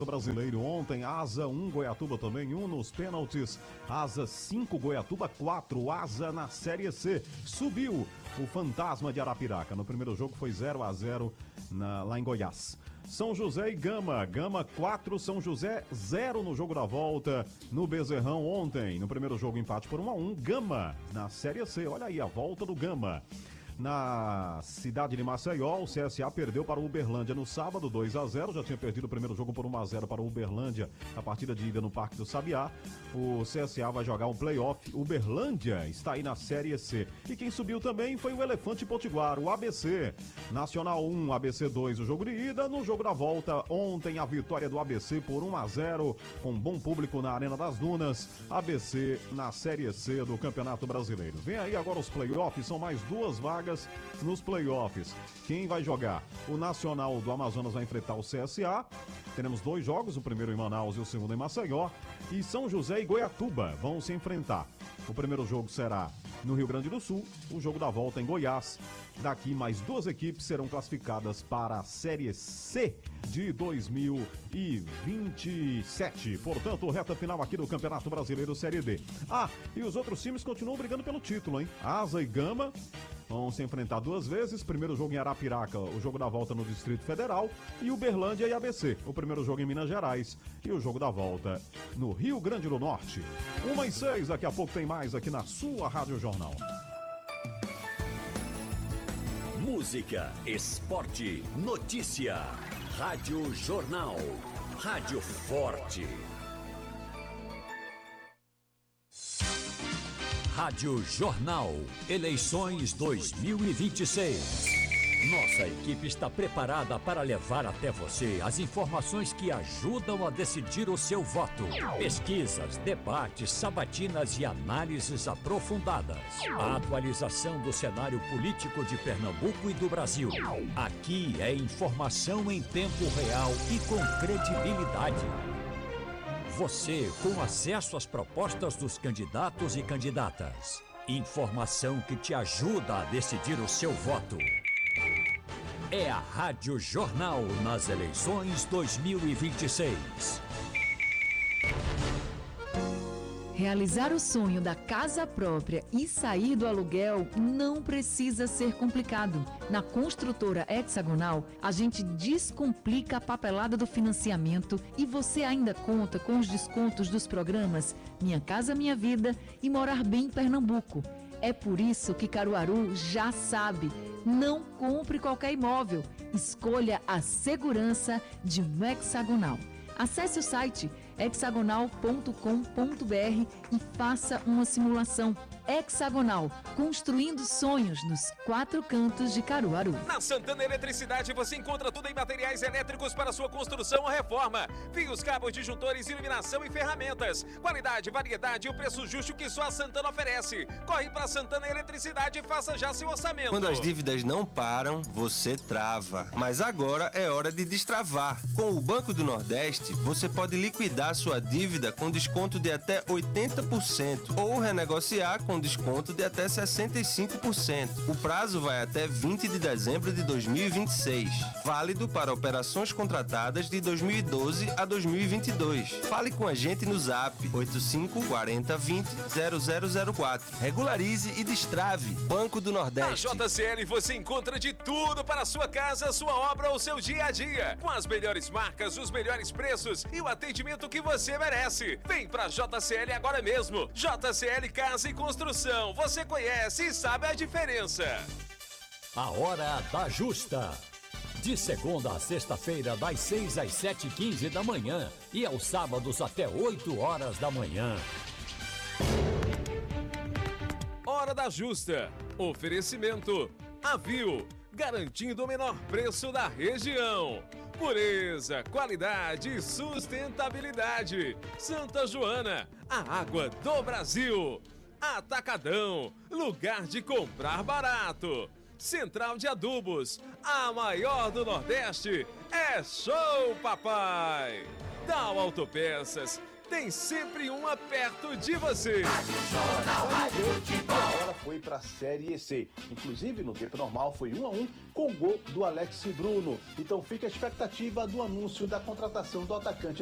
Brasileiro ontem, Asa 1, Goiatuba também 1 nos pênaltis, Asa 5, Goiatuba 4, Asa na Série C, subiu o Fantasma de Arapiraca, no primeiro jogo foi 0-0 lá em Goiás. São José e Gama, Gama 4, São José 0 no jogo da volta, no Bezerrão ontem, no primeiro jogo empate por 1-1, Gama na Série C, olha aí a volta do Gama. Na cidade de Maceió, o CSA perdeu para o Uberlândia no sábado, 2-0. Já tinha perdido o primeiro jogo por 1-0 para o Uberlândia, a partida de ida no Parque do Sabiá. O CSA vai jogar um play-off. Uberlândia está aí na Série C. E quem subiu também foi o Elefante Potiguar, o ABC. Nacional 1, ABC 2, o jogo de ida. No jogo da volta, ontem a vitória do ABC por 1-0, com bom público na Arena das Dunas. ABC na Série C do Campeonato Brasileiro. Vem aí agora os play-offs, são mais 2 vagas nos playoffs. Quem vai jogar? O Nacional do Amazonas vai enfrentar o CSA. Teremos 2 jogos, o primeiro em Manaus e o segundo em Maceió. E São José e Goiatuba vão se enfrentar. O primeiro jogo será no Rio Grande do Sul, o jogo da volta em Goiás. Daqui mais 2 equipes serão classificadas para a Série C de 2027. Portanto, reta final aqui do Campeonato Brasileiro Série D. E os outros times continuam brigando pelo título, hein? Asa e Gama vão se enfrentar 2 vezes. Primeiro jogo em Arapiraca, o jogo da volta no Distrito Federal. E Uberlândia e ABC, o primeiro jogo em Minas Gerais. E o jogo da volta no Rio Grande do Norte. 1h06, daqui a pouco tem mais aqui na sua Rádio Jornal. Música, esporte, notícia. Rádio Jornal. Rádio Forte. Rádio Jornal. Eleições 2026. Nossa equipe está preparada para levar até você as informações que ajudam a decidir o seu voto. Pesquisas, debates, sabatinas e análises aprofundadas. A atualização do cenário político de Pernambuco e do Brasil. Aqui é informação em tempo real e com credibilidade. Você com acesso às propostas dos candidatos e candidatas. Informação que te ajuda a decidir o seu voto. É a Rádio Jornal nas eleições 2026. Realizar o sonho da casa própria e sair do aluguel não precisa ser complicado. Na construtora Hexagonal, a gente descomplica a papelada do financiamento e você ainda conta com os descontos dos programas Minha Casa Minha Vida e Morar Bem em Pernambuco. É por isso que Caruaru já sabe. Não compre qualquer imóvel. Escolha a segurança de um Hexagonal. Acesse o site hexagonal.com.br e faça uma simulação. Hexagonal, construindo sonhos nos 4 cantos de Caruaru. Na Santana Eletricidade você encontra tudo em materiais elétricos para sua construção ou reforma. Fios, cabos, disjuntores, iluminação e ferramentas. Qualidade, variedade e o preço justo que só a Santana oferece. Corre para Santana Eletricidade e faça já seu orçamento. Quando as dívidas não param, você trava. Mas agora é hora de destravar. Com o Banco do Nordeste, você pode liquidar sua dívida com desconto de até 80% ou renegociar com desconto de até 65%. O prazo vai até 20 de dezembro de 2026. Válido para operações contratadas de 2012 a 2022. Fale com a gente no Zap 85 40 20 0004. Regularize e destrave. Banco do Nordeste. Na JCL você encontra de tudo para a sua casa, sua obra ou seu dia a dia. Com as melhores marcas, os melhores preços e o atendimento que você merece. Vem pra JCL agora mesmo. JCL Casa e Construção. Você conhece e sabe a diferença. A Hora da Justa. De segunda a sexta-feira, das 6 às 7h15 da manhã e aos sábados até 8 horas da manhã. Hora da Justa. Oferecimento Avil, garantindo o menor preço da região. Pureza, qualidade e sustentabilidade. Santa Joana, a água do Brasil. Atacadão, lugar de comprar barato. Central de Adubos, a maior do Nordeste. É show, papai! Dal Autopeças, tem sempre uma perto de você. Rádio Jornal, Rádio Futebol. foi para a Série C. Inclusive, no tempo normal, foi 1-1 com o gol do Alex Bruno. Então fica a expectativa do anúncio da contratação do atacante